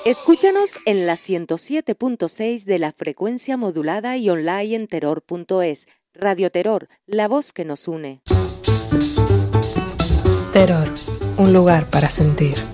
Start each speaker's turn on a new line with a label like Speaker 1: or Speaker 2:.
Speaker 1: Escúchanos en la 107.6 de la frecuencia modulada y online en terror.es. Radio Terror, la voz que nos une.
Speaker 2: Terror, un lugar para sentir.